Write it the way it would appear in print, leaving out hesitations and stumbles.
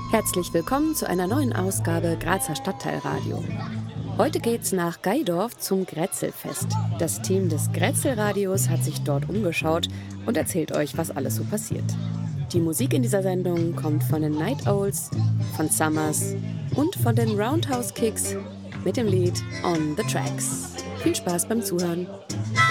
Herzlich willkommen zu einer neuen Ausgabe Grazer Stadtteilradio. Heute geht's nach Gaidorf zum Grätzelfest. Das Team des Grätzelradios hat sich dort umgeschaut und erzählt euch, was alles so passiert. Die Musik in dieser Sendung kommt von den Night Owls, von Summers und von den Roundhouse Kicks mit dem Lied On the Tracks. Viel Spaß beim Zuhören.